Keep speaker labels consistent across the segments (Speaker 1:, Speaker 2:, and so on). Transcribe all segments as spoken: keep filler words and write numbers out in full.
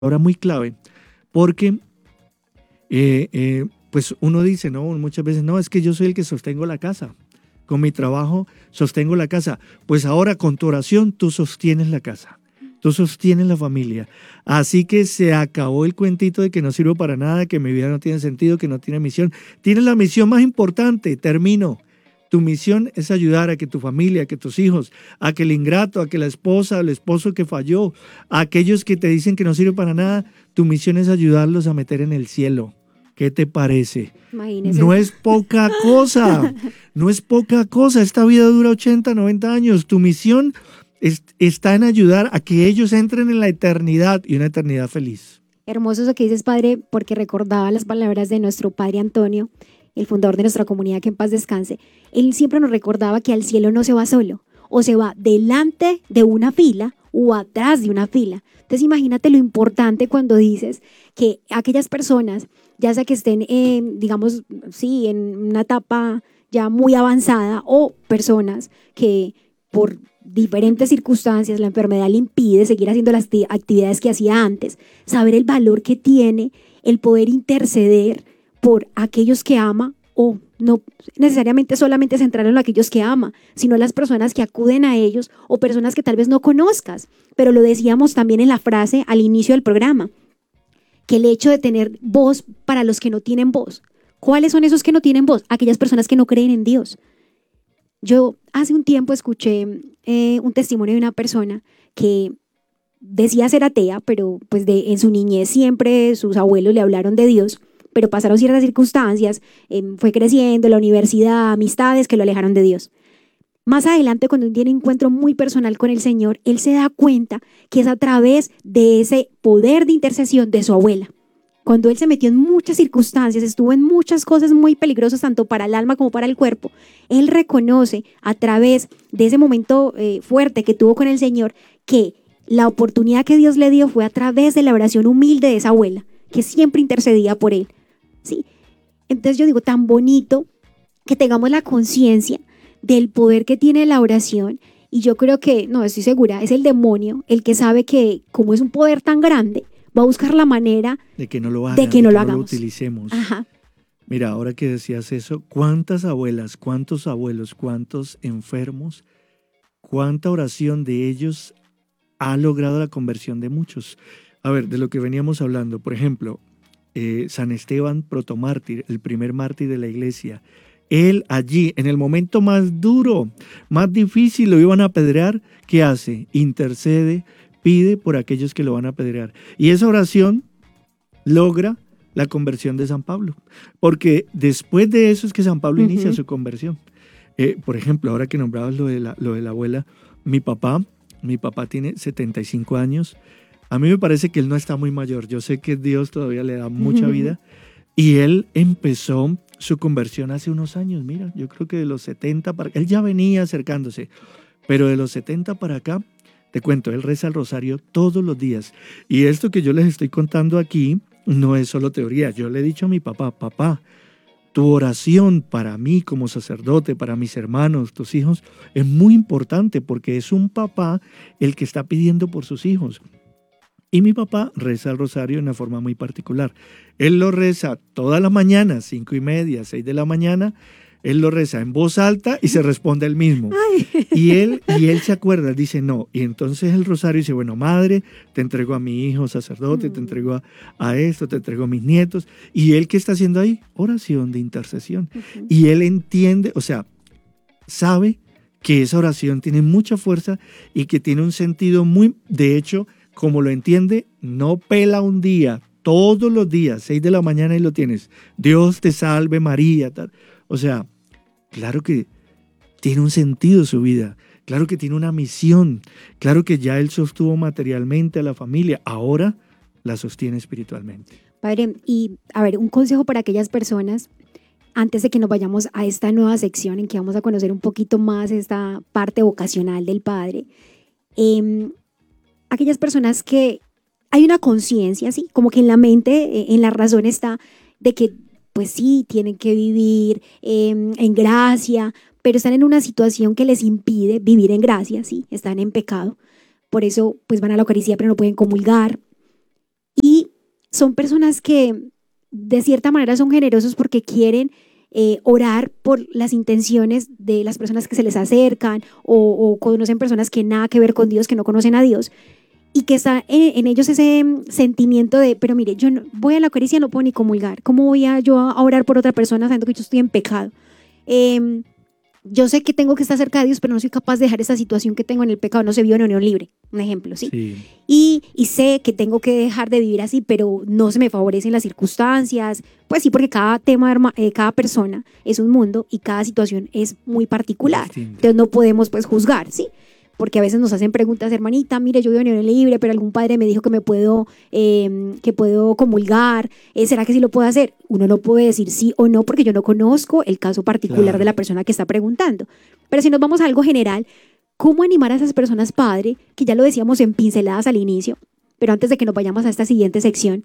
Speaker 1: ahora muy clave, porque eh, eh, pues uno dice, no, muchas veces, no, es que yo soy el que sostengo la casa. Con mi trabajo sostengo la casa. Pues ahora con tu oración tú sostienes la casa. Tú sostienes la familia. Así que se acabó el cuentito de que no sirvo para nada, que mi vida no tiene sentido, que no tiene misión. Tienes la misión más importante. Termino. Tu misión es ayudar a que tu familia, a que tus hijos, a que el ingrato, a que la esposa, el esposo que falló, a aquellos que te dicen que no sirve para nada, tu misión es ayudarlos a meter en el cielo. ¿Qué te parece?
Speaker 2: Imagínese.
Speaker 1: No es poca cosa. No es poca cosa. Esta vida dura ochenta, noventa años. Tu misión es, está en ayudar a que ellos entren en la eternidad y una eternidad feliz.
Speaker 2: Hermoso eso que dices, padre, porque recordaba las palabras de nuestro padre Antonio, el fundador de nuestra comunidad, que en paz descanse. Él siempre nos recordaba que al cielo no se va solo, o se va delante de una fila o atrás de una fila. Entonces imagínate lo importante cuando dices que aquellas personas, ya sea que estén, en, digamos, sí, en una etapa ya muy avanzada, o personas que por diferentes circunstancias la enfermedad le impide seguir haciendo las actividades que hacía antes, saber el valor que tiene el poder interceder por aquellos que ama, o no necesariamente solamente centrar en aquellos que ama, sino las personas que acuden a ellos o personas que tal vez no conozcas. Pero lo decíamos también en la frase al inicio del programa, que el hecho de tener voz para los que no tienen voz. ¿Cuáles son esos que no tienen voz? Aquellas personas que no creen en Dios. Yo hace un tiempo escuché eh, un testimonio de una persona que decía ser atea, pero pues de, en su niñez siempre sus abuelos le hablaron de Dios, pero pasaron ciertas circunstancias, eh, fue creciendo, la universidad, amistades que lo alejaron de Dios. Más adelante, cuando tiene un encuentro muy personal con el Señor, él se da cuenta que es a través de ese poder de intercesión de su abuela. Cuando él se metió en muchas circunstancias, estuvo en muchas cosas muy peligrosas, tanto para el alma como para el cuerpo, él reconoce a través de ese momento eh, fuerte que tuvo con el Señor, que la oportunidad que Dios le dio fue a través de la oración humilde de esa abuela, que siempre intercedía por él. ¿Sí? Entonces yo digo, tan bonito que tengamos la conciencia del poder que tiene la oración, y yo creo que, no, estoy segura, es el demonio el que sabe que como es un poder tan grande, va a buscar la manera
Speaker 1: de que no lo hagan,
Speaker 2: de que no
Speaker 1: de
Speaker 2: lo
Speaker 1: que no lo
Speaker 2: hagamos.
Speaker 1: utilicemos.
Speaker 2: Ajá.
Speaker 1: Mira, ahora que decías eso, ¿cuántas abuelas, cuántos abuelos, cuántos enfermos, cuánta oración de ellos ha logrado la conversión de muchos? A ver, de lo que veníamos hablando, por ejemplo, eh, San Esteban protomártir, el primer mártir de la iglesia, él allí, en el momento más duro, más difícil, lo iban a apedrear, ¿qué hace? Intercede, pide por aquellos que lo van a apedrear. Y esa oración logra la conversión de San Pablo, porque después de eso es que San Pablo uh-huh. inicia su conversión. Eh, por ejemplo, ahora que nombrabas lo de, la, lo de la abuela, mi papá, mi papá tiene setenta y cinco años. A mí me parece que él no está muy mayor. Yo sé que Dios todavía le da mucha uh-huh. vida. Y él empezó su conversión hace unos años. Mira, yo creo que de los setenta para acá, él ya venía acercándose, pero de los setenta para acá, te cuento, él reza el rosario todos los días. Y esto que yo les estoy contando aquí no es solo teoría. Yo le he dicho a mi papá, papá, tu oración para mí como sacerdote, para mis hermanos, tus hijos, es muy importante porque es un papá el que está pidiendo por sus hijos. Y mi papá reza el rosario de una forma muy particular. Él lo reza todas las mañanas, cinco y media, seis de la mañana. Él lo reza en voz alta y se responde él mismo. Ay. Y él, y él se acuerda, él dice no. Y entonces el rosario dice, bueno, madre, te entrego a mi hijo sacerdote, mm. te entrego a, a esto, te entrego a mis nietos. ¿Y él qué está haciendo ahí? Oración de intercesión. Uh-huh. Y él entiende, o sea, sabe que esa oración tiene mucha fuerza y que tiene un sentido muy, de hecho, como lo entiende, no pela un día, todos los días, seis de la mañana y lo tienes. Dios te salve María, tal. O sea, claro que tiene un sentido su vida, claro que tiene una misión, claro que ya él sostuvo materialmente a la familia, ahora la sostiene espiritualmente.
Speaker 2: Padre, y a ver, un consejo para aquellas personas, antes de que nos vayamos a esta nueva sección en que vamos a conocer un poquito más esta parte vocacional del Padre, eh, aquellas personas que hay una conciencia, ¿sí? Como que en la mente, en la razón está de que pues sí, tienen que vivir eh, en gracia, pero están en una situación que les impide vivir en gracia, ¿sí? Están en pecado. Por eso pues van a la Eucaristía, pero no pueden comulgar. son personas que de cierta manera son generosos porque quieren eh, orar por las intenciones de las personas que se les acercan o, o conocen personas que nada que ver con Dios, que no conocen a Dios, y que está en, en ellos ese sentimiento de, pero mire, yo no, voy a la Eucaristía, no puedo ni comulgar, ¿cómo voy a yo a orar por otra persona sabiendo que yo estoy en pecado? Eh, yo sé que tengo que estar cerca de Dios, pero no soy capaz de dejar esa situación que tengo en el pecado, no se vio en unión libre, un ejemplo, ¿sí?
Speaker 1: Sí.
Speaker 2: Y, y sé que tengo que dejar de vivir así, pero no se me favorecen las circunstancias, pues sí, porque cada tema, eh, cada persona es un mundo y cada situación es muy particular,
Speaker 1: Distinto.
Speaker 2: entonces no podemos pues juzgar, ¿sí? Porque a veces nos hacen preguntas, hermanita, mire, yo vivo en unión libre, pero algún padre me dijo que me puedo, eh, que puedo comulgar, eh, ¿será que sí lo puedo hacer? Uno no puede decir sí o no porque yo no conozco el caso particular
Speaker 1: Claro.
Speaker 2: de la persona que está preguntando. Pero si nos vamos a algo general, ¿cómo animar a esas personas, padre, que ya lo decíamos en pinceladas al inicio, pero antes de que nos vayamos a esta siguiente sección,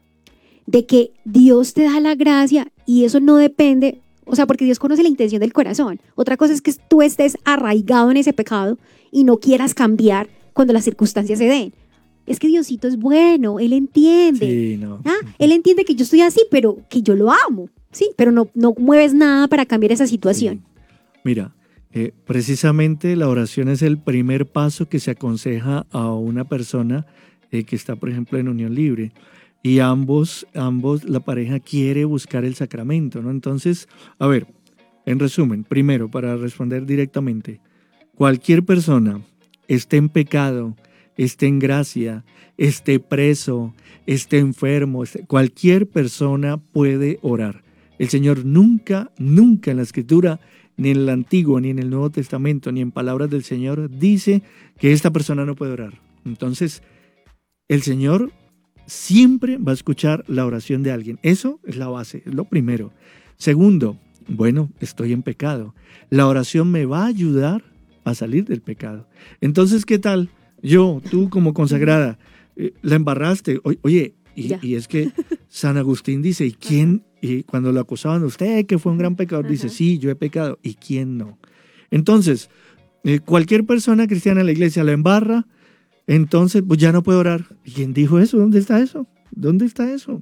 Speaker 2: de que Dios te da la gracia y eso no depende, o sea, porque Dios conoce la intención del corazón. Otra cosa es que tú estés arraigado en ese pecado y no quieras cambiar cuando las circunstancias se den. Es que Diosito es bueno, Él entiende.
Speaker 1: Sí, no.
Speaker 2: ¿Ah? Él entiende que yo estoy así, pero que yo lo amo, ¿sí? Pero no, no mueves nada para cambiar esa situación.
Speaker 1: Sí. Mira, eh, precisamente la oración es el primer paso que se aconseja a una persona eh, que está, por ejemplo, en unión libre. Y ambos, ambos, la pareja quiere buscar el sacramento, ¿no? Entonces, a ver, en resumen, primero, para responder directamente, cualquier persona esté en pecado, esté en gracia, esté preso, esté enfermo, esté, cualquier persona puede orar. El Señor nunca, nunca en la Escritura, ni en el Antiguo, ni en el Nuevo Testamento, ni en palabras del Señor, dice que esta persona no puede orar. Entonces, el Señor siempre va a escuchar la oración de alguien. Eso es la base, es lo primero. Segundo, bueno, estoy en pecado. La oración me va a ayudar a salir del pecado. Entonces, ¿qué tal? Yo, tú como consagrada, eh, la embarraste. O, oye, y, y es que San Agustín dice, ¿y quién? Y cuando lo acusaban a usted que fue un gran pecador, dice, sí, yo he pecado. ¿Y quién no? Entonces, eh, cualquier persona cristiana en la iglesia la embarra, entonces pues ya no puede orar. ¿Y quién dijo eso? ¿Dónde está eso? ¿Dónde está eso?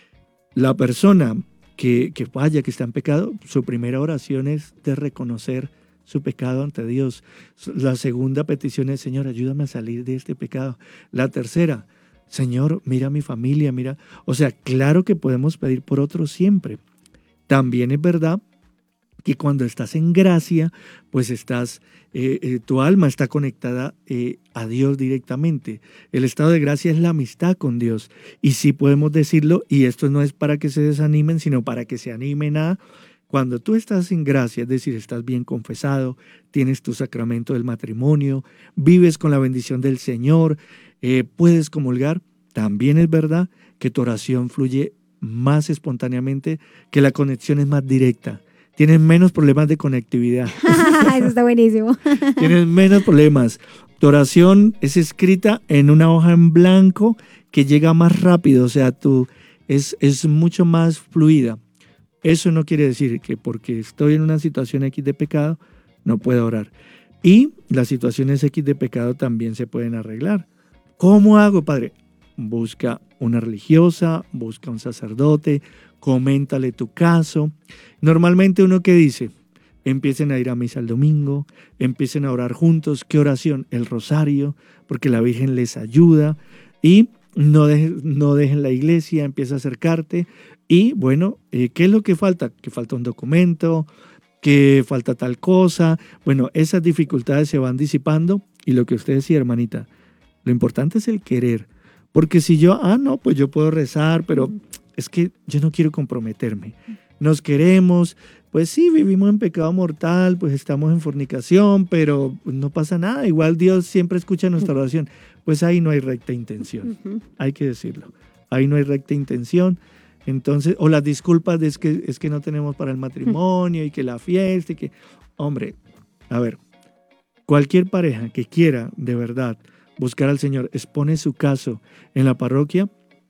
Speaker 1: La persona que, que falla, que está en pecado, su primera oración es de reconocer su pecado ante Dios. La segunda petición es, Señor, ayúdame a salir de este pecado. La tercera, Señor, mira a mi familia, mira. O sea, claro que podemos pedir por otros siempre. También es verdad que cuando estás en gracia, pues estás, eh, eh, tu alma está conectada eh, a Dios directamente. El estado de gracia es la amistad con Dios. Y sí podemos decirlo, y esto no es para que se desanimen, sino para que se animen a... Cuando tú estás en gracia, es decir, estás bien confesado, tienes tu sacramento del matrimonio, vives con la bendición del Señor, eh, puedes comulgar, también es verdad que tu oración fluye más espontáneamente, que la conexión es más directa. Tienes menos problemas de conectividad.
Speaker 2: Eso está buenísimo.
Speaker 1: Tienes menos problemas. Tu oración es escrita en una hoja en blanco que llega más rápido, o sea, tú, es, es mucho más fluida. Eso no quiere decir que porque estoy en una situación X de pecado, no puedo orar. Y las situaciones X de pecado también se pueden arreglar. ¿Cómo hago, padre? Busca una religiosa, busca un sacerdote, coméntale tu caso. Normalmente uno que dice, empiecen a ir a misa el domingo, empiecen a orar juntos. ¿Qué oración? El rosario, porque la Virgen les ayuda. Y no dejen, no dejen la iglesia, empieza a acercarte. Y bueno, eh, ¿qué es lo que falta? Que falta un documento, que falta tal cosa. Bueno, esas dificultades se van disipando y lo que usted decía, hermanita, lo importante es el querer. Porque si yo, ah, no, pues yo puedo rezar, pero es que yo no quiero comprometerme. Nos queremos, pues sí, vivimos en pecado mortal, pues estamos en fornicación, pero no pasa nada. Igual Dios siempre escucha nuestra oración. Pues ahí no hay recta intención, hay que decirlo. Ahí no hay recta intención. Entonces, o las disculpas de es que, es que no tenemos para el matrimonio y que la fiesta y que... Hombre, a ver, cualquier pareja que quiera de verdad buscar al Señor, expone su caso en la parroquia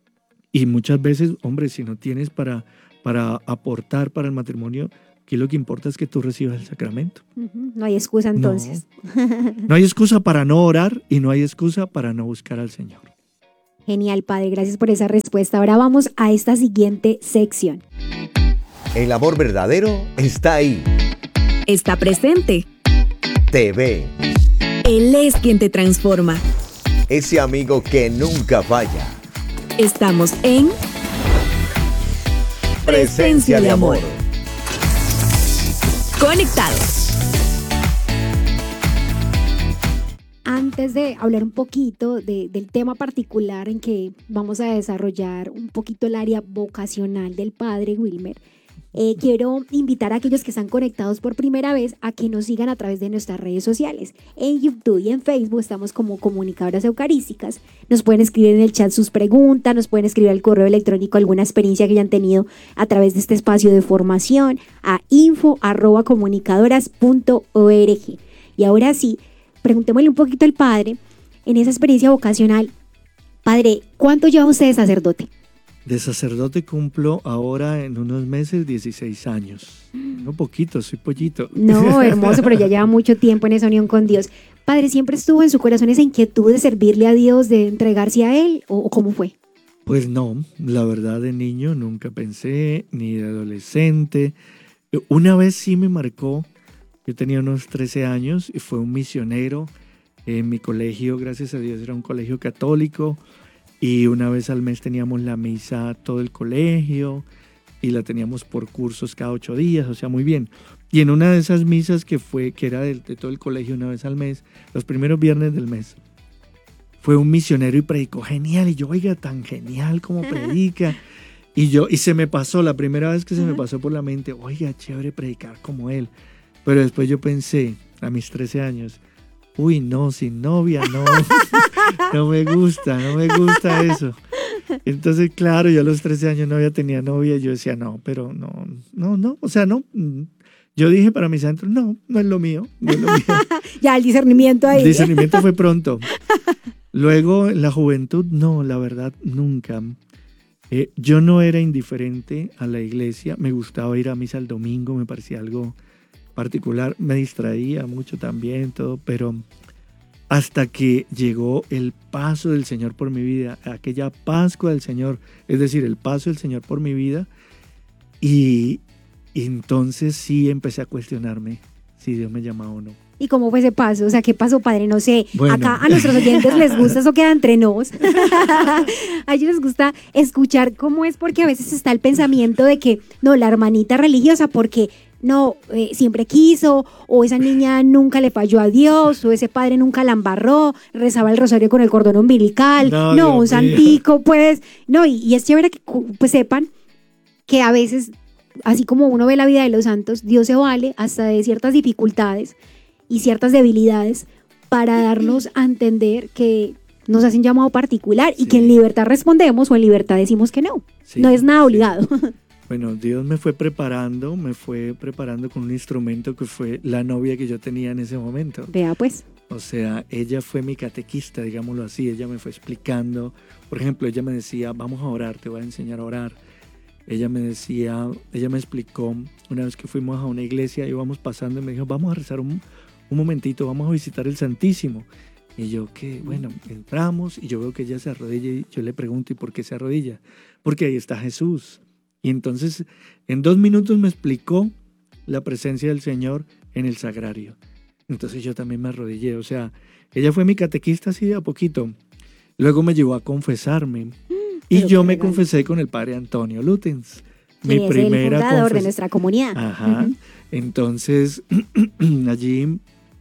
Speaker 1: y muchas veces, hombre, si no tienes para, para aportar para el matrimonio, aquí lo que importa es que tú recibas el sacramento.
Speaker 2: Uh-huh. No hay excusa entonces.
Speaker 1: No, no hay excusa para no orar y no hay excusa para no buscar al Señor.
Speaker 2: Genial, padre, gracias por esa respuesta. Ahora vamos a esta siguiente sección.
Speaker 3: El amor verdadero está ahí.
Speaker 4: Está presente.
Speaker 3: Te ve.
Speaker 4: Él es quien te transforma.
Speaker 3: Ese amigo que nunca falla.
Speaker 4: Estamos en
Speaker 3: Presencia de amor.
Speaker 4: Conectados.
Speaker 2: Antes de hablar un poquito de, del tema particular en que vamos a desarrollar un poquito el área vocacional del padre Wilmer, eh, quiero invitar a aquellos que están conectados por primera vez a que nos sigan a través de nuestras redes sociales. En YouTube y en Facebook estamos como Comunicadoras Eucarísticas. Nos pueden escribir en el chat sus preguntas, nos pueden escribir al correo electrónico alguna experiencia que hayan tenido a través de este espacio de formación a info arroba comunicadoras punto org. Y ahora sí, preguntémosle un poquito al padre, en esa experiencia vocacional. Padre, ¿cuánto lleva usted de sacerdote?
Speaker 1: De sacerdote cumplo ahora en unos meses dieciséis años. No poquito, soy pollito.
Speaker 2: No, hermoso, pero ya lleva mucho tiempo en esa unión con Dios. Padre, ¿siempre estuvo en su corazón esa inquietud de servirle a Dios, de entregarse a Él? ¿O, o cómo fue?
Speaker 1: Pues no, la verdad de niño nunca pensé, ni de adolescente. Una vez sí me marcó. Yo tenía unos trece años y fue un misionero en mi colegio, gracias a Dios era un colegio católico, y una vez al mes teníamos la misa todo el colegio y la teníamos por cursos cada ocho días, o sea, muy bien. Y en una de esas misas que fue, que era de, de todo el colegio una vez al mes, los primeros viernes del mes, fue un misionero y predicó genial, y yo, oiga, tan genial como predica. Y yo, y se me pasó, la primera vez que se me pasó por la mente, oiga, chévere predicar como él. Pero después yo pensé, a mis trece años, uy, no, sin novia, no, no me gusta, no me gusta eso. Entonces, claro, yo a los trece años no había tenido novia, yo decía, no, pero no, no, no, o sea, no. Yo dije para mis adentros, no, no es lo mío, no es lo mío.
Speaker 2: Ya, el discernimiento ahí.
Speaker 1: El discernimiento fue pronto. Luego, en la juventud, no, la verdad, nunca. Eh, yo no era indiferente a la iglesia, me gustaba ir a misa el domingo, me parecía algo particular, me distraía mucho también, todo, pero hasta que llegó el paso del Señor por mi vida, aquella Pascua del Señor, es decir, el paso del Señor por mi vida, y, y entonces sí empecé a cuestionarme si Dios me llamaba o no.
Speaker 2: ¿Y cómo fue ese paso? O sea, ¿qué pasó, padre? No sé,
Speaker 1: bueno.
Speaker 2: Acá a nuestros oyentes les gusta, eso queda entre nos. A ellos les gusta escuchar cómo es, porque a veces está el pensamiento de que, no, la hermanita religiosa, porque no, eh, siempre quiso, o esa niña nunca le falló a Dios, o ese padre nunca la embarró, rezaba el rosario con el cordón umbilical, no, no un santico, pues, no, y, y es chévere que pues sepan que a veces, así como uno ve la vida de los santos, Dios se vale hasta de ciertas dificultades y ciertas debilidades para darnos a entender que nos hacen llamado particular y sí, que en libertad respondemos o en libertad decimos que no, sí, no es nada obligado.
Speaker 1: Sí. Bueno, Dios me fue preparando, me fue preparando con un instrumento que fue la novia que yo tenía en ese momento.
Speaker 2: Vea pues.
Speaker 1: O sea, ella fue mi catequista, digámoslo así, ella me fue explicando. Por ejemplo, ella me decía, vamos a orar, te voy a enseñar a orar. Ella me decía, ella me explicó, una vez que fuimos a una iglesia, íbamos pasando y me dijo, vamos a rezar un, un momentito, vamos a visitar el Santísimo. Y yo, que bueno, entramos y yo veo que ella se arrodilla y yo le pregunto, ¿y por qué se arrodilla? Porque ahí está Jesús. Y entonces, en dos minutos me explicó la presencia del Señor en el sagrario. Entonces yo también me arrodillé. O sea, ella fue mi catequista así de a poquito. Luego me llevó a confesarme. Y yo me confesé con el padre Antonio Lutens.
Speaker 2: Mi sí, primera es el fundador confes- de nuestra comunidad.
Speaker 1: Ajá. Uh-huh. Entonces, allí,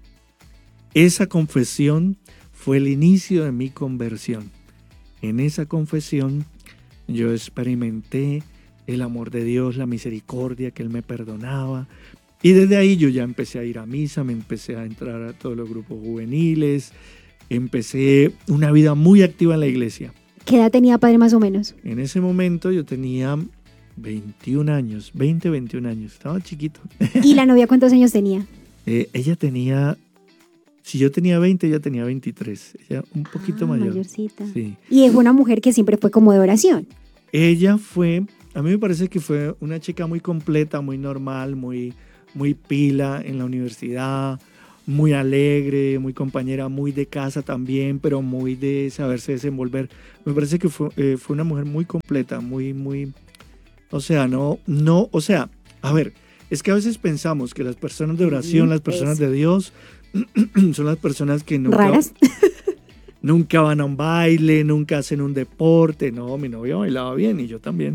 Speaker 1: esa confesión fue el inicio de mi conversión. En esa confesión yo experimenté el amor de Dios, la misericordia, que Él me perdonaba. Y desde ahí yo ya empecé a ir a misa, me empecé a entrar a todos los grupos juveniles, empecé una vida muy activa en la iglesia.
Speaker 2: ¿Qué edad tenía, padre, más o menos?
Speaker 1: En ese momento yo tenía veintiún años, veinte, veintiún años, estaba chiquito.
Speaker 2: ¿Y la novia cuántos años tenía?
Speaker 1: Eh, ella tenía, si yo tenía veinte, ella tenía veintitrés, ella un poquito
Speaker 2: ah,
Speaker 1: mayor.
Speaker 2: mayorcita.
Speaker 1: Sí.
Speaker 2: Y es una mujer que siempre fue como de oración.
Speaker 1: Ella fue, a mí me parece que fue una chica muy completa, muy normal, muy, muy pila en la universidad. muy alegre, muy compañera, muy de casa también, pero muy de saberse desenvolver. Me parece que fue, eh, fue una mujer muy completa, muy, muy, o sea, no, no, o sea, a ver, es que a veces pensamos que las personas de oración, las personas
Speaker 2: Eso.
Speaker 1: de Dios, son las personas que nunca,
Speaker 2: Raras.
Speaker 1: nunca van a un baile, nunca hacen un deporte. No, mi novia bailaba bien y yo también.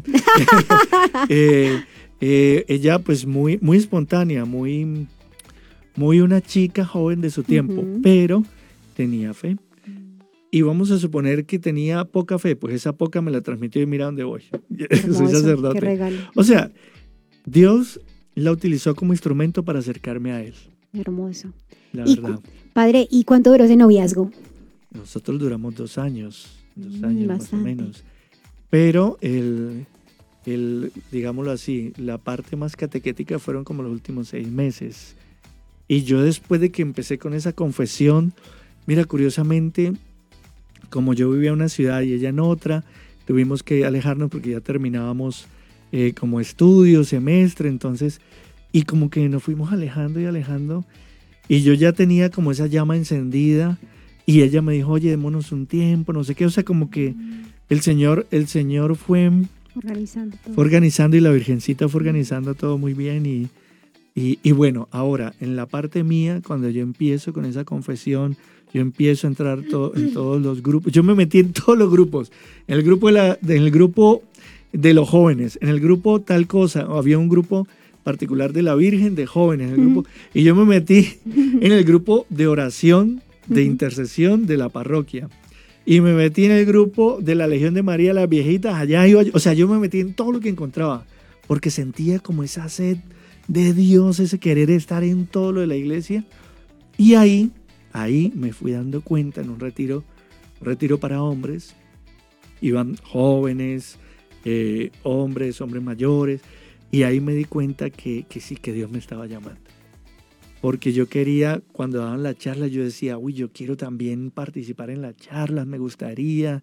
Speaker 1: Eh, eh, ella pues muy, muy espontánea, muy, muy una chica joven de su tiempo,
Speaker 2: Ujú.
Speaker 1: pero tenía fe. Y vamos a suponer que tenía poca fe, pues esa poca me la transmitió y mira dónde voy. Soy
Speaker 2: Hermoso, qué
Speaker 1: sacerdote.
Speaker 2: regalo.
Speaker 1: O sea, Dios la utilizó como instrumento para acercarme a Él,
Speaker 2: Hermoso.
Speaker 1: la
Speaker 2: Y
Speaker 1: verdad.
Speaker 2: Padre, ¿y cuánto duró ese noviazgo?
Speaker 1: Nosotros duramos dos años, dos
Speaker 2: Mm,
Speaker 1: años más o
Speaker 2: bastante.
Speaker 1: menos. Pero el, el, digámoslo así, la parte más catequética fueron como los últimos seis meses. Y yo después de que empecé con esa confesión, mira, curiosamente, como yo vivía en una ciudad y ella en otra, tuvimos que alejarnos porque ya terminábamos eh, como estudio, semestre, entonces, y como que nos fuimos alejando y alejando, y yo ya tenía como esa llama encendida, y ella me dijo, oye, démonos un tiempo, no sé qué, o sea, como que el Señor, el Señor fue,
Speaker 2: Organizando todo.
Speaker 1: fue organizando y la Virgencita fue organizando todo muy bien, y, y, y bueno, ahora, en la parte mía, cuando yo empiezo con esa confesión, yo empiezo a entrar to- en todos los grupos. Yo me metí en todos los grupos. En el grupo de, la, en el grupo de los jóvenes, en el grupo tal cosa. Había un grupo particular de la Virgen de jóvenes. En el grupo, y yo me metí en el grupo de oración, de intercesión de la parroquia. Y me metí en el grupo de la Legión de María, las viejitas. Allá iba yo. O sea, yo me metí en todo lo que encontraba. Porque sentía como esa sed de Dios, ese querer estar en todo lo de la iglesia. Y ahí... Ahí me fui dando cuenta en un retiro, un retiro para hombres, iban jóvenes, eh, hombres, hombres mayores, y ahí me di cuenta que, que sí, que Dios me estaba llamando. Porque yo quería, cuando daban la charla, yo decía, uy, yo quiero también participar en las charlas, me gustaría.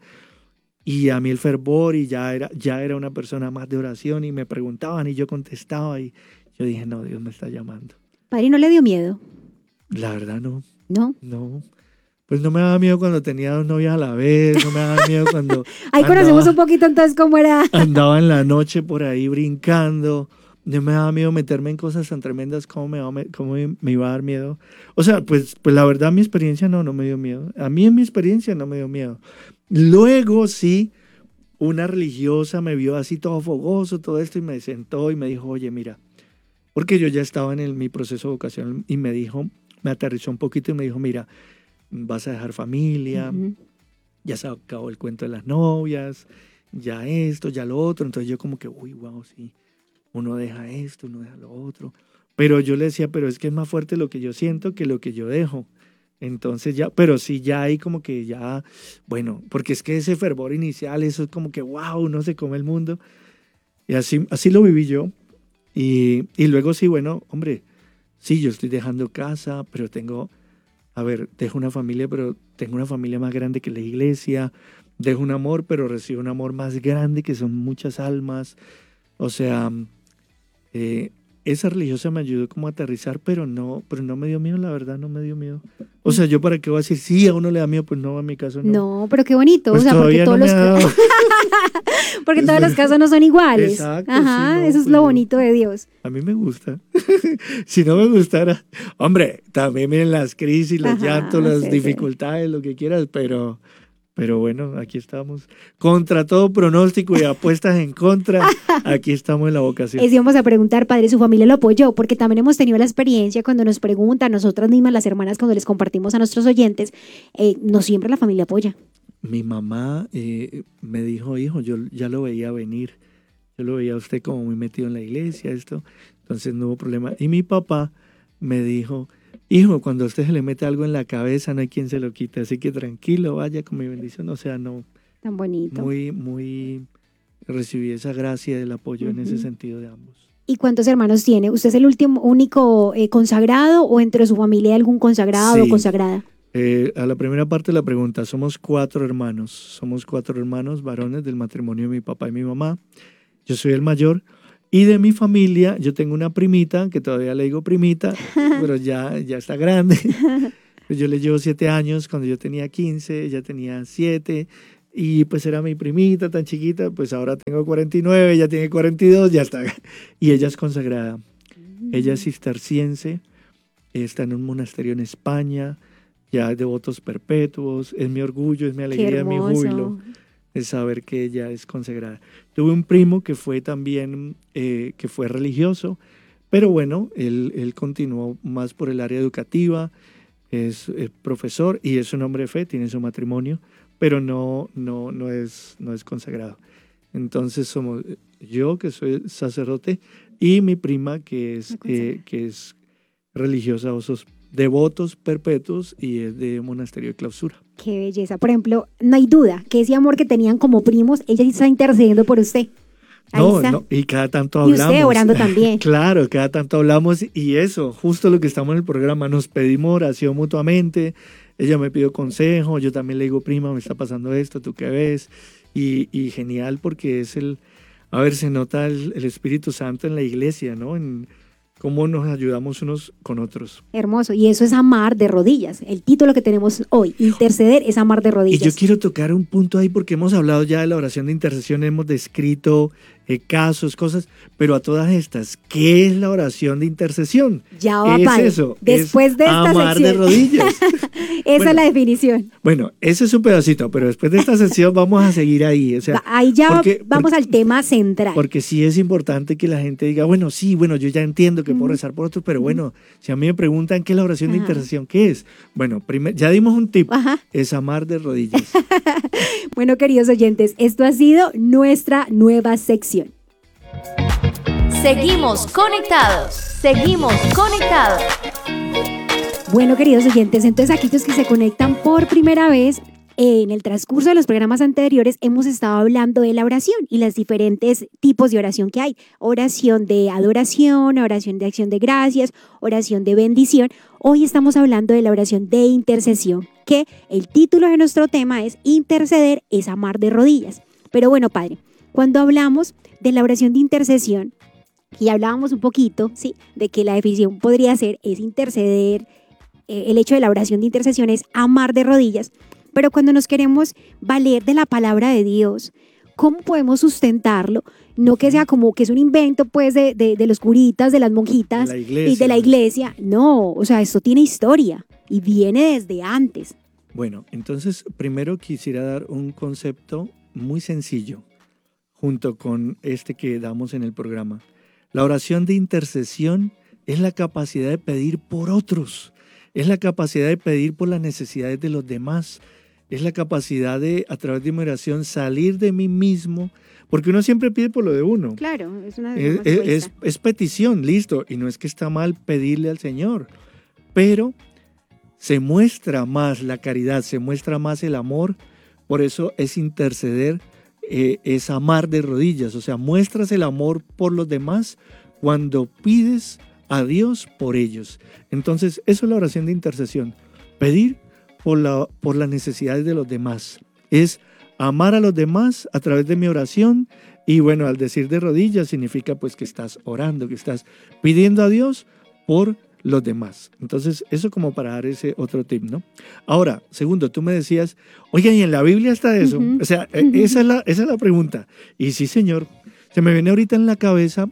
Speaker 1: Y a mí el fervor, y ya era, ya era una persona más de oración, y me preguntaban y yo contestaba, y yo dije, no, Dios me está llamando.
Speaker 2: Padre, ¿no le dio miedo?
Speaker 1: La verdad no.
Speaker 2: ¿No?
Speaker 1: No, pues no me daba miedo cuando tenía dos novias a la vez, no me daba miedo cuando
Speaker 2: Ahí
Speaker 1: andaba,
Speaker 2: conocemos un poquito entonces cómo era.
Speaker 1: andaba en la noche por ahí brincando, no me daba miedo meterme en cosas tan tremendas como me, me, como me iba a dar miedo. O sea, pues, pues la verdad mi experiencia no, no me dio miedo. A mí en mi experiencia no me dio miedo. Luego sí, una religiosa me vio así todo fogoso, todo esto, y me sentó y me dijo, oye, mira, porque yo ya estaba en el, mi proceso vocacional, y me dijo, me aterrizó un poquito y me dijo, mira, vas a dejar familia,
Speaker 2: Ujú.
Speaker 1: ya se acabó el cuento de las novias, ya esto, ya lo otro. Entonces yo como que, uy, wow, sí, uno deja esto, uno deja lo otro. Pero yo le decía, pero es que es más fuerte lo que yo siento que lo que yo dejo. Entonces ya, pero sí, ya hay como que ya, bueno, porque es que ese fervor inicial, eso es como que, wow, uno se come el mundo. Y así, así lo viví yo. Y, y luego sí, bueno, hombre, sí, yo estoy dejando casa, pero tengo, a ver, dejo una familia, pero tengo una familia más grande que la iglesia. Dejo un amor, pero recibo un amor más grande, que son muchas almas. O sea, eh, esa religiosa me ayudó como a aterrizar, pero no, pero no me dio miedo, la verdad, no me dio miedo. O sea, yo para qué voy a decir, sí, a uno le da miedo, pues no, en mi caso no.
Speaker 2: No, pero qué bonito.
Speaker 1: Pues
Speaker 2: o sea, porque
Speaker 1: todavía
Speaker 2: todos
Speaker 1: no
Speaker 2: los
Speaker 1: me ha dado.
Speaker 2: porque todos los casos no son iguales.
Speaker 1: Exacto,
Speaker 2: Ajá,
Speaker 1: sí, no,
Speaker 2: eso es
Speaker 1: pues
Speaker 2: lo
Speaker 1: yo-
Speaker 2: bonito de Dios.
Speaker 1: A mí me gusta. Si no me gustara, hombre, también miren las crisis, los
Speaker 2: Ajá,
Speaker 1: llantos, las
Speaker 2: sí, sí.
Speaker 1: dificultades, lo que quieras, pero, pero bueno, aquí estamos. Contra todo pronóstico y apuestas en contra, aquí estamos en la vocación.
Speaker 2: Es íbamos a preguntar, padre, ¿su familia lo apoyó? Porque también hemos tenido la experiencia cuando nos preguntan, nosotras mismas, las hermanas, cuando les compartimos a nuestros oyentes, eh, no siempre la familia apoya.
Speaker 1: Mi mamá eh, me dijo, hijo, yo ya lo veía venir. Yo lo veía a usted como muy metido en la iglesia, esto. Entonces no hubo problema. Y mi papá me dijo, hijo, cuando a usted se le mete algo en la cabeza, no hay quien se lo quite. Así que tranquilo, vaya con mi bendición. O sea, no,
Speaker 2: Tan bonito.
Speaker 1: muy, muy, recibí esa gracia del apoyo en ese
Speaker 2: Ujú.
Speaker 1: sentido de ambos.
Speaker 2: ¿Y cuántos hermanos tiene? ¿Usted es el último, único eh, consagrado o entre su familia hay algún consagrado o
Speaker 1: Sí.
Speaker 2: consagrada?
Speaker 1: Eh, a la primera parte de la pregunta, somos cuatro hermanos. Somos cuatro hermanos varones del matrimonio de mi papá y mi mamá. Yo soy el mayor. Y de mi familia, yo tengo una primita, que todavía le digo primita, pero ya, ya está grande. Yo le llevo siete años, cuando yo tenía quince, ella tenía siete, y pues era mi primita tan chiquita, pues ahora tengo cuarenta y nueve, ella tiene cuarenta y dos, ya está. Y ella es consagrada. Ella es cisterciense, está en un monasterio en España, ya hay devotos perpetuos, es mi orgullo, es mi alegría, mi júbilo, es saber que ella es consagrada. Tuve un primo que fue también, eh, que fue religioso, pero bueno, él, él continuó más por el área educativa, es, es profesor y es un hombre de fe, tiene su matrimonio, pero no, no, no, es, no es consagrado. Entonces somos yo, que soy sacerdote, y mi prima, que es, eh, que es religiosa, osos devotos perpetuos, y es de monasterio de clausura.
Speaker 2: Qué belleza. Por ejemplo, no hay duda que ese amor que tenían como primos, ella está intercediendo por usted. Ahí
Speaker 1: no,
Speaker 2: está.
Speaker 1: no, y cada tanto hablamos.
Speaker 2: Y usted orando también.
Speaker 1: Claro, cada tanto hablamos, y eso, justo lo que estamos en el programa, nos pedimos oración mutuamente. Ella me pidió consejo, yo también le digo, prima, me está pasando esto, ¿tú qué ves? Y, y genial, porque es el, a ver, se nota el, el Espíritu Santo en la iglesia, ¿no? En cómo nos ayudamos unos con otros.
Speaker 2: Hermoso, y eso es amar de rodillas. El título que tenemos hoy, interceder, es amar de rodillas.
Speaker 1: Y yo quiero tocar un punto ahí, porque hemos hablado ya de la oración de intercesión, hemos descrito eh, casos, cosas, pero a todas estas, ¿qué es la oración de intercesión?
Speaker 2: Ya va,
Speaker 1: es
Speaker 2: padre.
Speaker 1: eso,
Speaker 2: Después
Speaker 1: es
Speaker 2: de esta
Speaker 1: amar
Speaker 2: sección.
Speaker 1: de rodillas.
Speaker 2: Esa
Speaker 1: bueno,
Speaker 2: es la definición.
Speaker 1: Bueno, ese es un pedacito, pero después de esta sección vamos a seguir ahí. O sea,
Speaker 2: ahí ya
Speaker 1: porque,
Speaker 2: vamos
Speaker 1: porque,
Speaker 2: al tema central.
Speaker 1: Porque sí es importante que la gente diga, bueno, sí, bueno, yo ya entiendo que uh-huh. puedo rezar por otros, pero uh-huh. bueno, si a mí me preguntan qué es la oración Ajá. de intercesión, ¿qué es? Bueno, primer, ya dimos un tip, Ajá. es amar de rodillas.
Speaker 2: Bueno, queridos oyentes, esto ha sido nuestra nueva sección.
Speaker 5: Seguimos conectados, seguimos conectados.
Speaker 2: Bueno, queridos oyentes, entonces aquellos que se conectan por primera vez, en el transcurso de los programas anteriores hemos estado hablando de la oración y los diferentes tipos de oración que hay. Oración de adoración, oración de acción de gracias, oración de bendición. Hoy estamos hablando de la oración de intercesión, que el título de nuestro tema es interceder es amar de rodillas. Pero bueno, padre, cuando hablamos de la oración de intercesión, y hablábamos un poquito, ¿sí?, de que la definición podría ser es interceder, eh, el hecho de la oración de intercesión es amar de rodillas, pero cuando nos queremos valer de la palabra de Dios, ¿cómo podemos sustentarlo? No que sea como que es un invento pues de, de, de los curitas, de las monjitas
Speaker 1: de y
Speaker 2: de la iglesia. No, o sea, esto tiene historia y viene desde antes.
Speaker 1: Bueno, entonces primero quisiera dar un concepto muy sencillo junto con este que damos en el programa. La oración de intercesión es la capacidad de pedir por otros, es la capacidad de pedir por las necesidades de los demás, es la capacidad de, a través de mi oración, salir de mí mismo, porque uno siempre pide por lo de uno.
Speaker 2: Claro, es una
Speaker 1: es, es, es, es petición, listo, y no es que está mal pedirle al Señor, pero se muestra más la caridad, se muestra más el amor, por eso es interceder, eh, es amar de rodillas, o sea, muestras el amor por los demás cuando pides a Dios por ellos. Entonces, eso es la oración de intercesión, pedir por, la, por las necesidades de los demás, es amar a los demás a través de mi oración, y bueno, al decir de rodillas significa pues que estás orando, que estás pidiendo a Dios por los demás. Entonces, eso como para dar ese otro tip, ¿no? Ahora, segundo, tú me decías, oigan, ¿y en la Biblia está eso? Uh-huh. O sea, uh-huh. esa, es la, esa es la pregunta. Y sí, señor, se me viene ahorita en la cabeza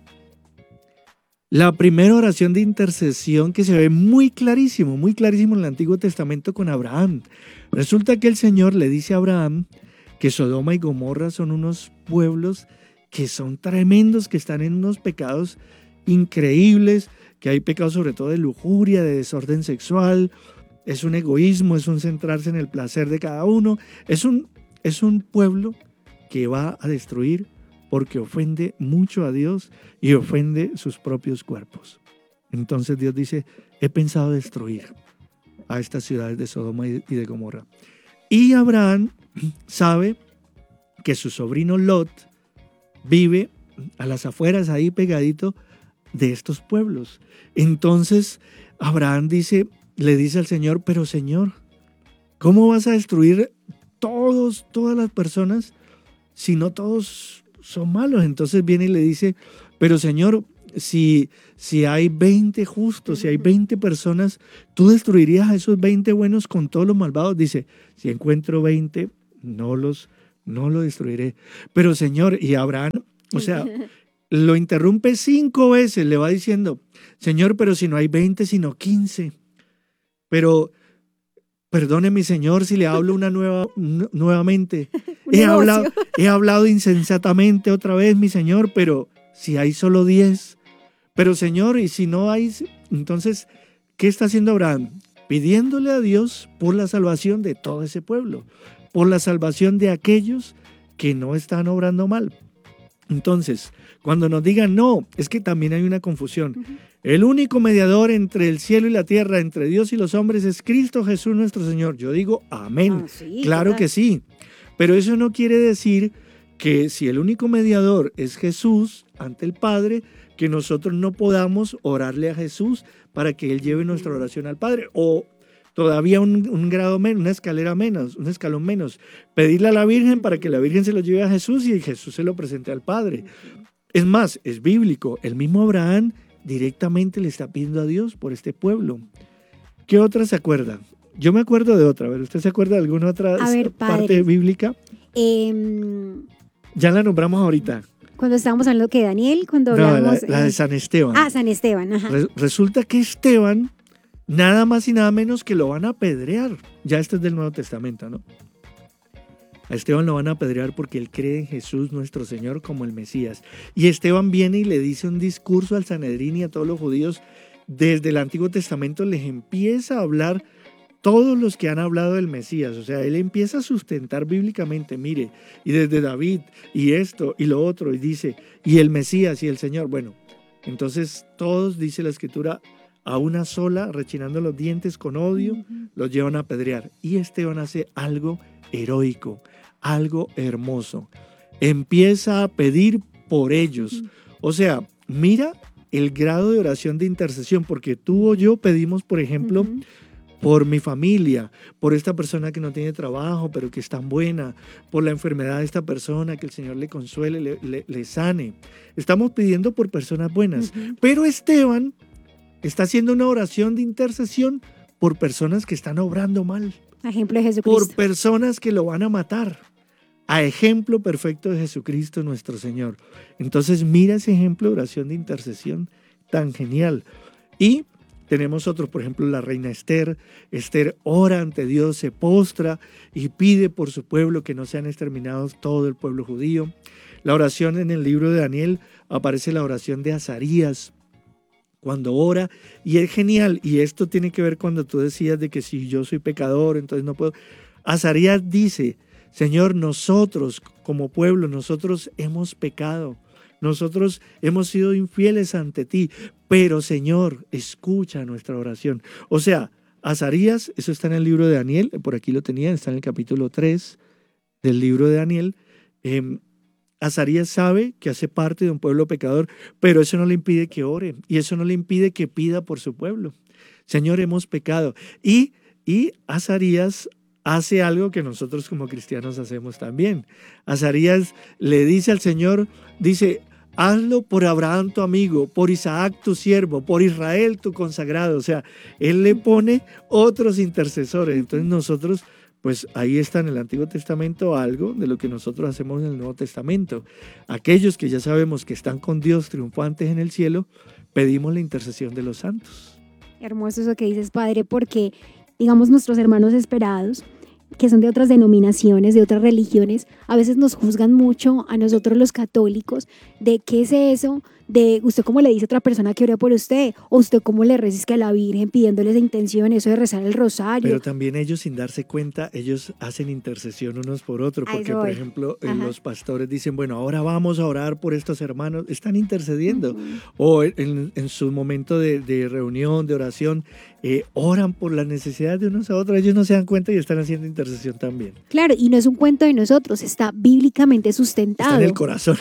Speaker 1: la primera oración de intercesión que se ve muy clarísimo, muy clarísimo en el Antiguo Testamento con Abraham. Resulta que el Señor le dice a Abraham que Sodoma y Gomorra son unos pueblos que son tremendos, que están en unos pecados increíbles, que hay pecados sobre todo de lujuria, de desorden sexual, es un egoísmo, es un centrarse en el placer de cada uno, es un, es un pueblo que va a destruir porque ofende mucho a Dios y ofende sus propios cuerpos. Entonces Dios dice, he pensado destruir a estas ciudades de Sodoma y de Gomorra. Y Abraham sabe que su sobrino Lot vive a las afueras, ahí pegadito de estos pueblos. Entonces Abraham dice, le dice al Señor, pero Señor, ¿cómo vas a destruir todos, todas las personas si no todos son malos? Entonces viene y le dice, Pero Señor, si, si hay veinte justos, si hay veinte personas, ¿tú destruirías a esos veinte buenos con todos los malvados? Dice, si encuentro veinte, no los, no lo destruiré. Pero Señor, y Abraham, o sea, lo interrumpe cinco veces, le va diciendo, Señor, pero si no hay veinte, sino quince. Pero perdone mi Señor si le hablo una nueva, nuevamente. He hablado, he hablado insensatamente otra vez, mi Señor, pero si hay solo diez. Pero Señor, y si no hay, entonces, ¿qué está haciendo Abraham? Pidiéndole a Dios por la salvación de todo ese pueblo, por la salvación de aquellos que no están obrando mal. Entonces, cuando nos digan no, es que también hay una confusión. Uh-huh. El único mediador entre el cielo y la tierra, entre Dios y los hombres, es Cristo Jesús nuestro Señor. Yo digo amén. Ah, sí, claro que sí. Pero eso no quiere decir que si el único mediador es Jesús ante el Padre, que nosotros no podamos orarle a Jesús para que Él lleve nuestra oración al Padre. O todavía un, un grado menos, una escalera menos, un escalón menos. Pedirle a la Virgen para que la Virgen se lo lleve a Jesús y Jesús se lo presente al Padre. Es más, es bíblico. El mismo Abraham directamente le está pidiendo a Dios por este pueblo. ¿Qué otra se acuerda? Yo me acuerdo de otra. A ver, ¿usted se acuerda de alguna otra
Speaker 2: a ver,
Speaker 1: parte bíblica?
Speaker 2: Eh,
Speaker 1: ya la nombramos ahorita.
Speaker 2: Cuando estábamos hablando que Daniel, cuando
Speaker 1: no,
Speaker 2: hablamos...
Speaker 1: La, la de San Esteban.
Speaker 2: Ah, San Esteban, ajá.
Speaker 1: Re- resulta que Esteban, nada más y nada menos que lo van a apedrear. Ya esto es del Nuevo Testamento, ¿no? A Esteban lo van a apedrear porque él cree en Jesús nuestro Señor como el Mesías. Y Esteban viene y le dice un discurso al Sanedrín y a todos los judíos. Desde el Antiguo Testamento les empieza a hablar todos los que han hablado del Mesías. O sea, él empieza a sustentar bíblicamente, mire, y desde David, y esto, y lo otro, y dice, y el Mesías, y el Señor. Bueno, entonces todos, dice la Escritura, a una sola, rechinando los dientes con odio, uh-huh. los llevan a apedrear. Y Esteban hace algo heroico, algo hermoso. Empieza a pedir por ellos. O sea, mira el grado de oración de intercesión, porque tú o yo pedimos, por ejemplo, uh-huh. por mi familia, por esta persona que no tiene trabajo, pero que es tan buena, por la enfermedad de esta persona, que el Señor le consuele, le, le, le sane. Estamos pidiendo por personas buenas. Uh-huh. Pero Esteban está haciendo una oración de intercesión por personas que están obrando mal.
Speaker 2: Ejemplo de Jesucristo.
Speaker 1: Por personas que lo van a matar. A ejemplo perfecto de Jesucristo nuestro Señor. Entonces mira ese ejemplo de oración de intercesión tan genial. Y tenemos otros, por ejemplo, la reina Esther. Esther ora ante Dios, se postra y pide por su pueblo que no sean exterminados todo el pueblo judío. La oración en el libro de Daniel aparece la oración de Azarías cuando ora, y es genial. Y esto tiene que ver cuando tú decías de que si yo soy pecador, entonces no puedo. Azarías dice, Señor, nosotros como pueblo, nosotros hemos pecado. Nosotros hemos sido infieles ante ti, pero Señor, escucha nuestra oración. O sea, Azarías, eso está en el libro de Daniel, por aquí lo tenía, está en el capítulo tres del libro de Daniel. Eh, Azarías sabe que hace parte de un pueblo pecador, pero eso no le impide que ore y eso no le impide que pida por su pueblo. Señor, hemos pecado. Y, y Azarías hace algo que nosotros como cristianos hacemos también. Azarías le dice al Señor, dice, hazlo por Abraham tu amigo, por Isaac tu siervo, por Israel tu consagrado. O sea, él le pone otros intercesores. Entonces nosotros, pues ahí está en el Antiguo Testamento algo de lo que nosotros hacemos en el Nuevo Testamento. Aquellos que ya sabemos que están con Dios triunfantes en el cielo, pedimos la intercesión de los santos.
Speaker 2: Hermoso eso que dices, Padre, porque digamos nuestros hermanos esperados, que son de otras denominaciones, de otras religiones, a veces nos juzgan mucho a nosotros los católicos de qué es eso, de usted cómo le dice a otra persona que ore por usted, o usted cómo le resiste a la Virgen pidiéndole esa intención, eso de rezar el rosario.
Speaker 1: Pero también ellos, sin darse cuenta, ellos hacen intercesión unos por otros, porque por ejemplo Ajá. los pastores dicen, bueno, ahora vamos a orar por estos hermanos, están intercediendo, uh-huh. o en, en su momento de, de reunión, de oración, eh, oran por las necesidades de unos a otros, ellos no se dan cuenta y están haciendo intercesión también.
Speaker 2: Claro, y no es un cuento de nosotros, está bíblicamente sustentado.
Speaker 1: Está en el corazón.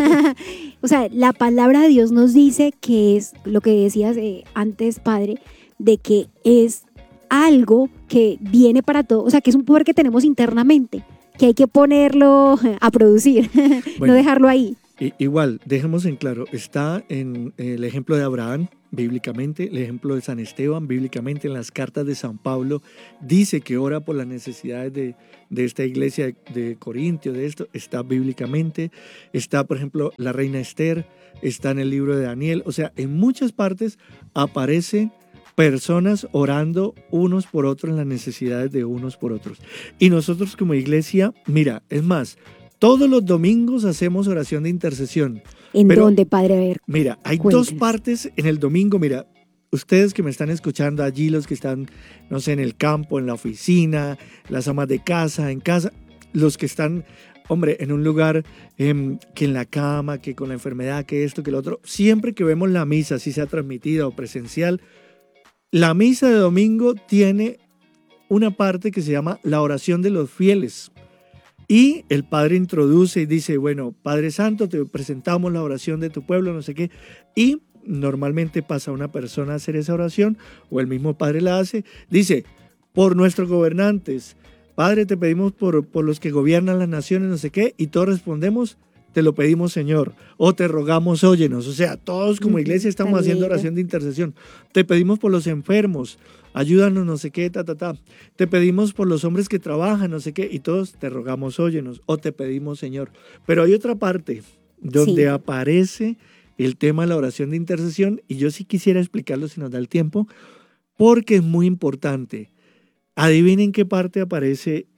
Speaker 2: O sea, la palabra de Dios nos dice que es lo que decías eh, antes, Padre, de que es algo que viene para todo, o sea, que es un poder que tenemos internamente, que hay que ponerlo a producir, bueno, no dejarlo ahí.
Speaker 1: I- igual, dejemos en claro, está en el ejemplo de Abraham, bíblicamente, el ejemplo de San Esteban, bíblicamente, en las cartas de San Pablo, dice que ora por las necesidades de, de esta iglesia de, de Corintio, de esto, está bíblicamente, está, por ejemplo, la reina Esther, está en el libro de Daniel, o sea, en muchas partes aparecen personas orando unos por otros en las necesidades de unos por otros. Y nosotros como iglesia, mira, es más, todos los domingos hacemos oración de intercesión.
Speaker 2: ¿En
Speaker 1: Pero,
Speaker 2: dónde, padre? A ver.
Speaker 1: Mira, hay
Speaker 2: Cuéntenos.
Speaker 1: dos partes en el domingo. Mira, ustedes que me están escuchando allí, los que están, no sé, en el campo, en la oficina, las amas de casa, en casa, los que están, hombre, en un lugar eh, que en la cama, que con la enfermedad, que esto, que lo otro. Siempre que vemos la misa, si sea transmitida o presencial, la misa de domingo tiene una parte que se llama la oración de los fieles. Y el Padre introduce y dice, bueno, Padre Santo, te presentamos la oración de tu pueblo, no sé qué. Y normalmente pasa una persona a hacer esa oración, o el mismo Padre la hace. Dice, por nuestros gobernantes, Padre, te pedimos por, por los que gobiernan las naciones, no sé qué. Y todos respondemos, te lo pedimos, Señor. O te rogamos, óyenos. O sea, todos como iglesia estamos
Speaker 2: Tan
Speaker 1: haciendo
Speaker 2: lindo.
Speaker 1: oración de intercesión. Te pedimos por los enfermos. Ayúdanos, no sé qué, ta, ta, ta. Te pedimos por los hombres que trabajan, no sé qué, y todos te rogamos, óyenos, o te pedimos, Señor. Pero hay otra parte donde
Speaker 2: Sí.
Speaker 1: aparece el tema de la oración de intercesión, y yo sí quisiera explicarlo si nos da el tiempo, porque es muy importante. Adivinen qué parte aparece,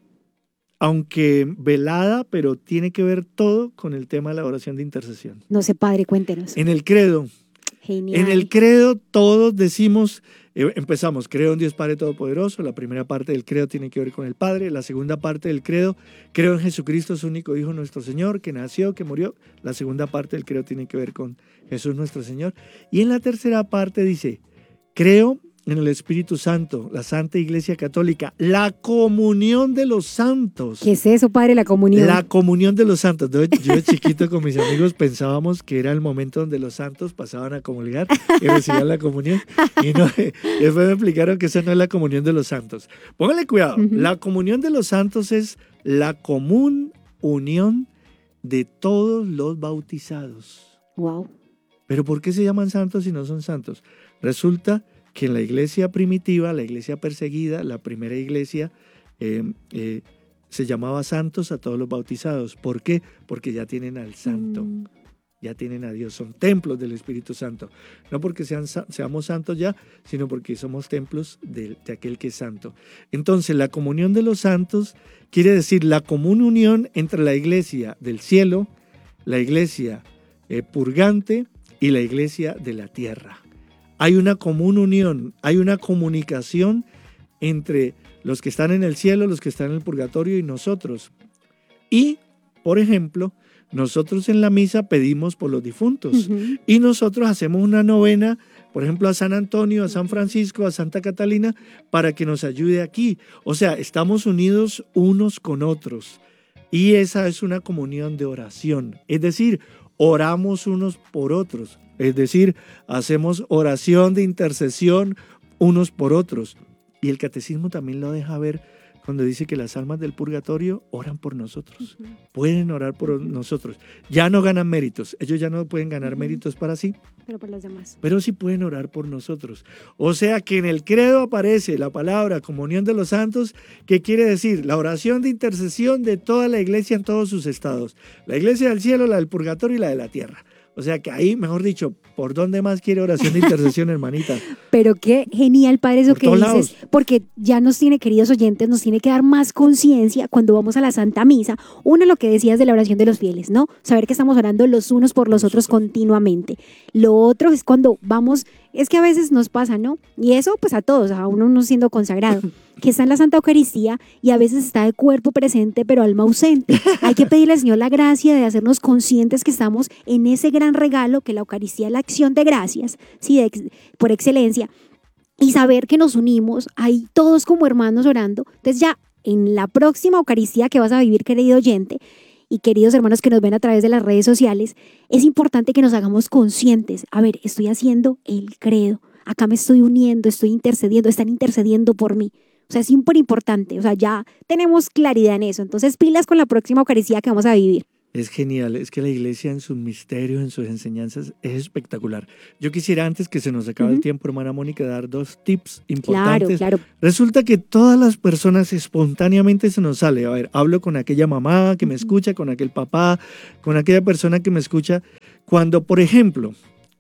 Speaker 1: aunque velada, pero tiene que ver todo con el tema de la oración de intercesión.
Speaker 2: No sé, padre, cuéntenos.
Speaker 1: En el credo.
Speaker 2: Genial.
Speaker 1: En el credo todos decimos, eh, empezamos, creo en Dios Padre Todopoderoso, la primera parte del credo tiene que ver con el Padre, la segunda parte del credo, creo en Jesucristo, su único Hijo nuestro Señor, que nació, que murió, la segunda parte del credo tiene que ver con Jesús nuestro Señor, y en la tercera parte dice, creo en el Espíritu Santo, la Santa Iglesia Católica, la comunión de los santos.
Speaker 2: ¿Qué es eso, padre, la comunión?
Speaker 1: La comunión de los santos. Yo, yo de chiquito con mis amigos pensábamos que era el momento donde los santos pasaban a comulgar y recibían la comunión. Y no, después me explicaron que esa no es la comunión de los santos. Póngale cuidado.
Speaker 2: Ujú.
Speaker 1: La comunión de los santos es la común unión de todos los bautizados.
Speaker 2: Wow.
Speaker 1: ¿Pero por qué se llaman santos si no son santos? Resulta que en la iglesia primitiva, la iglesia perseguida, la primera iglesia, eh, eh, se llamaba santos a todos los bautizados. ¿Por qué? Porque ya tienen al santo,
Speaker 2: Mm.
Speaker 1: ya tienen a Dios, son templos del Espíritu Santo. No porque sean, seamos santos ya, sino porque somos templos de, de aquel que es santo. Entonces, la comunión de los santos quiere decir la común unión entre la iglesia del cielo, la iglesia eh, purgante y la iglesia de la tierra. Hay una común unión, hay una comunicación entre los que están en el cielo, los que están en el purgatorio y nosotros. Y, por ejemplo, nosotros en la misa pedimos por los difuntos.
Speaker 2: Ujú.
Speaker 1: Y nosotros hacemos una novena, por ejemplo, a San Antonio, a San Francisco, a Santa Catalina, para que nos ayude aquí. O sea, estamos unidos unos con otros. Y esa es una comunión de oración. Es decir, oramos unos por otros. Es decir, hacemos oración de intercesión unos por otros. Y el catecismo también lo deja ver cuando dice que las almas del purgatorio oran por nosotros.
Speaker 2: Ujú.
Speaker 1: Pueden orar por nosotros. Ya no ganan méritos. Ellos ya no pueden ganar
Speaker 2: Ujú.
Speaker 1: méritos para sí,
Speaker 2: Pero por los demás.
Speaker 1: pero sí pueden orar por nosotros. O sea que en el credo aparece la palabra comunión de los santos, que quiere decir la oración de intercesión de toda la iglesia en todos sus estados. La iglesia del cielo, la del purgatorio y la de la tierra. O sea que ahí, mejor dicho, ¿por dónde más quiere oración de intercesión, hermanita?
Speaker 2: Pero qué genial, padre, eso
Speaker 1: Por
Speaker 2: que
Speaker 1: todos
Speaker 2: dices,
Speaker 1: lados.
Speaker 2: porque ya nos tiene, queridos oyentes, nos tiene que dar más conciencia cuando vamos a la Santa Misa. Uno, lo que decías de la oración de los fieles, ¿no? Saber que estamos orando los unos por los otros continuamente. Lo otro es cuando vamos, es que a veces nos pasa, ¿no? Y eso, pues a todos, a uno no siendo consagrado, que está en la Santa Eucaristía y a veces está de cuerpo presente, pero alma ausente. Hay que pedirle al Señor la gracia de hacernos conscientes que estamos en ese gran regalo que la Eucaristía es la acción de gracias, ¿sí? De ex- por excelencia. Y saber que nos unimos ahí todos como hermanos orando. Entonces ya en la próxima Eucaristía que vas a vivir, querido oyente, y queridos hermanos que nos ven a través de las redes sociales, es importante que nos hagamos conscientes. A ver, estoy haciendo el credo. Acá me estoy uniendo, estoy intercediendo, están intercediendo por mí. O sea, es súper importante. O sea, ya tenemos claridad en eso. Entonces, pilas con la próxima Eucaristía que vamos a vivir.
Speaker 1: Es genial, es que la iglesia en sus misterios, en sus enseñanzas, es espectacular. Yo quisiera, antes que se nos acabe uh-huh. el tiempo, hermana Mónica, dar dos tips importantes.
Speaker 2: Claro, claro.
Speaker 1: Resulta que todas las personas espontáneamente se nos sale. A ver, hablo con aquella mamá que me escucha, con aquel papá, con aquella persona que me escucha. Cuando, por ejemplo,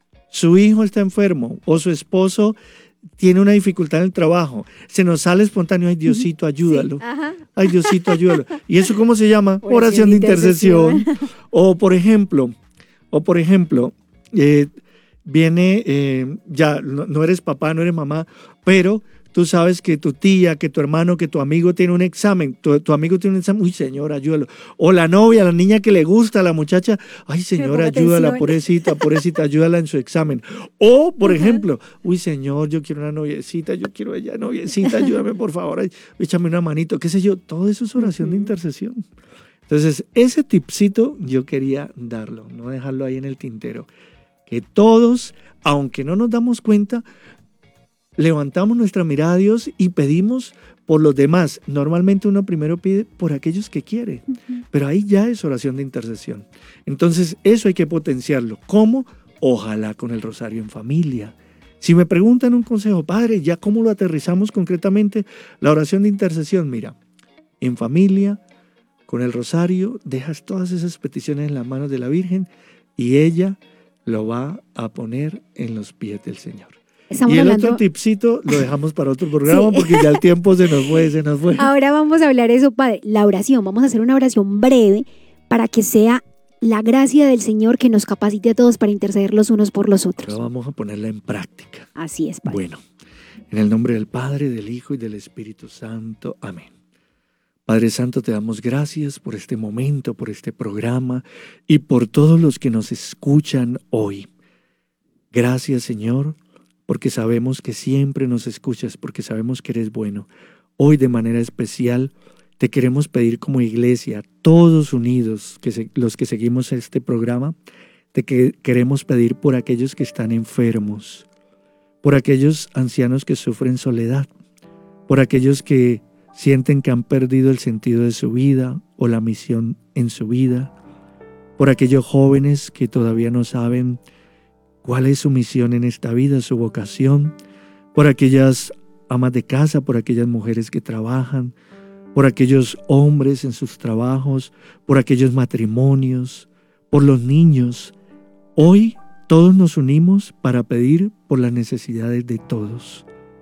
Speaker 1: su hijo está enfermo o su esposo tiene una dificultad en el trabajo, se nos sale espontáneo, ay Diosito, ayúdalo, sí, ay Diosito, ayúdalo. ¿Y eso cómo se llama? Oración, Oración de intercesión. intercesión. O por ejemplo, o por ejemplo, eh, viene, eh, ya no, no eres papá, no eres mamá, pero tú sabes que tu tía, que tu hermano, que tu amigo tiene un examen, tu, tu amigo tiene un examen, uy Señor, ayúdalo. O la novia, la niña que le gusta, la muchacha, ay Señor, ayúdala, pobrecita, pobrecita, ayúdala en su examen. O, por uh-huh. ejemplo, uy Señor, yo quiero una noviecita, yo quiero ella, noviecita, ayúdame por favor, ay, échame una manito, qué sé yo, todo eso es oración uh-huh. de intercesión. Entonces, ese tipcito yo quería darlo, no dejarlo ahí en el tintero. Que todos, aunque no nos damos cuenta, levantamos nuestra mirada a Dios y pedimos por los demás. Normalmente uno primero pide por aquellos que quiere, uh-huh. pero ahí ya es oración de intercesión. Entonces eso hay que potenciarlo. ¿Cómo? Ojalá con el rosario en familia. Si me preguntan un consejo, padre, ¿ya cómo lo aterrizamos concretamente? La oración de intercesión, mira, en familia, con el rosario, dejas todas esas peticiones en las manos de la Virgen y ella lo va a poner en los pies del Señor. Estamos y el hablando... otro tipcito lo dejamos para otro programa sí. porque ya el tiempo se nos fue, se nos fue.
Speaker 2: Ahora vamos a hablar eso, padre, la oración. Vamos a hacer una oración breve para que sea la gracia del Señor que nos capacite a todos para interceder los unos por los otros.
Speaker 1: Pero vamos a ponerla en práctica.
Speaker 2: Así es, padre.
Speaker 1: Bueno, en el nombre del Padre, del Hijo y del Espíritu Santo. Amén. Padre Santo, te damos gracias por este momento, por este programa y por todos los que nos escuchan hoy. Gracias, Señor, porque sabemos que siempre nos escuchas, porque sabemos que eres bueno. Hoy de manera especial te queremos pedir como iglesia, todos unidos, que se, los que seguimos este programa, te que, queremos pedir por aquellos que están enfermos, por aquellos ancianos que sufren soledad, por aquellos que sienten que han perdido el sentido de su vida o la misión en su vida, por aquellos jóvenes que todavía no saben cuál es su misión en esta vida, su vocación, por aquellas amas de casa, por aquellas mujeres que trabajan, por aquellos hombres en sus trabajos, por aquellos matrimonios, por los niños. Hoy todos nos unimos para pedir por las necesidades de todos.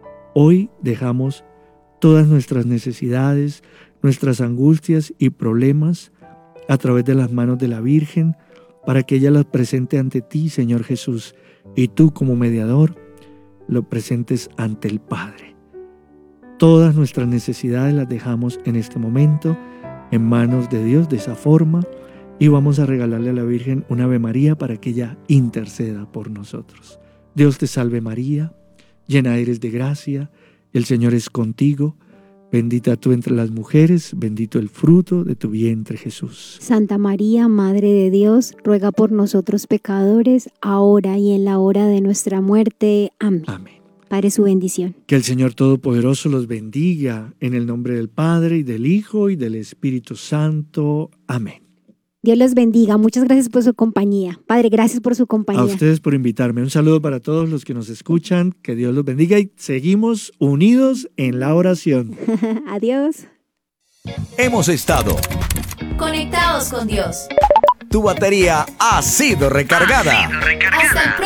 Speaker 1: Hoy dejamos todas nuestras necesidades, nuestras angustias y problemas a través de las manos de la Virgen, para que ella las presente ante ti, Señor Jesús, y tú como mediador lo presentes ante el Padre. Todas nuestras necesidades las dejamos en este momento en manos de Dios de esa forma y vamos a regalarle a la Virgen una Ave María para que ella interceda por nosotros. Dios te salve María, llena eres de gracia, el Señor es contigo. Bendita tú entre las mujeres, bendito el fruto de tu vientre, Jesús.
Speaker 2: Santa María, Madre de Dios, ruega por nosotros pecadores, ahora y en la hora de nuestra muerte. Amén.
Speaker 1: Amén.
Speaker 2: Padre, su bendición.
Speaker 1: Que el Señor Todopoderoso los bendiga, en el nombre del Padre, y del Hijo, y del Espíritu Santo. Amén.
Speaker 2: Dios los bendiga. Muchas gracias por su compañía. Padre, gracias por su compañía.
Speaker 1: A ustedes por invitarme. Un saludo para todos los que nos escuchan. Que Dios los bendiga y seguimos unidos en la oración.
Speaker 2: Adiós.
Speaker 3: Hemos estado
Speaker 5: conectados con Dios.
Speaker 3: Tu batería ha sido recargada.
Speaker 5: Ha sido recargada. Hasta el próximo